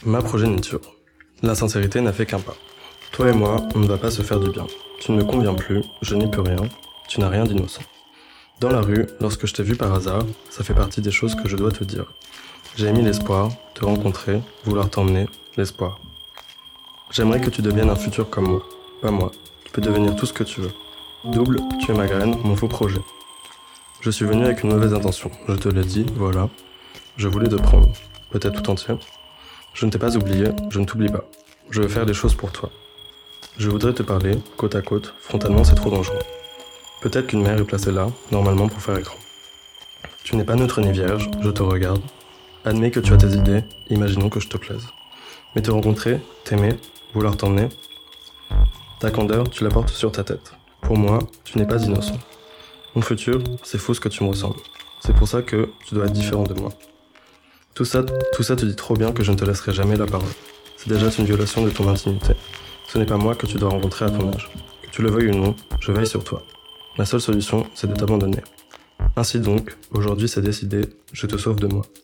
Ma progéniture. La sincérité n'a fait qu'un pas. Toi et moi, on ne va pas se faire du bien. Tu ne me conviens plus, je n'y peux rien, tu n'as rien d'innocent. Dans la rue, lorsque je t'ai vu par hasard, ça fait partie des choses que je dois te dire. J'ai émis l'espoir, te rencontrer, vouloir t'emmener, l'espoir. J'aimerais que tu deviennes un futur comme moi. Pas moi. Tu peux devenir tout ce que tu veux. Double, tu es ma graine, mon faux projet. Je suis venu avec une mauvaise intention. Je te l'ai dit, voilà. Je voulais te prendre. Peut-être tout entier. Je ne t'ai pas oublié, je ne t'oublie pas. Je veux faire des choses pour toi. Je voudrais te parler, côte à côte, frontalement c'est trop dangereux. Peut-être qu'une mère est placée là, normalement pour faire écran. Tu n'es pas neutre ni vierge, je te regarde. Admets que tu as tes idées, imaginons que je te plaise. Mais te rencontrer, t'aimer, vouloir t'emmener, ta candeur, tu la portes sur ta tête. Pour moi, tu n'es pas innocent. Mon futur, c'est fou ce que tu me ressembles. C'est pour ça que tu dois être différent de moi. Tout ça te dit trop bien que je ne te laisserai jamais la parole. C'est déjà une violation de ton intimité. Ce n'est pas moi que tu dois rencontrer à ton âge. Que tu le veuilles ou non, je veille sur toi. La seule solution, c'est de t'abandonner. Ainsi donc, aujourd'hui c'est décidé, je te sauve de moi.